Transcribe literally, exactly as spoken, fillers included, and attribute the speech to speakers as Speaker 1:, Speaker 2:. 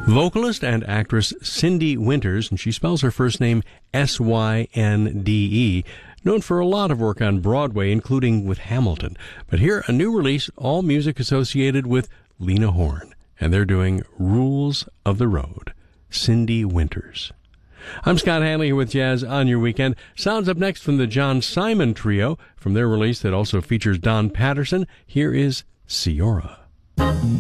Speaker 1: Vocalist and actress Cindy Winters, and she spells her first name S Y N D E, known for a lot of work on Broadway, including with Hamilton. But here, a new release, all music associated with Lena Horne, and they're doing Rules of the Road. Cindy Winters. I'm Scott Hanley here with Jazz on Your Weekend. Sounds up next from the John Simon Trio. From their release that also features Don Patterson, here is Ciora.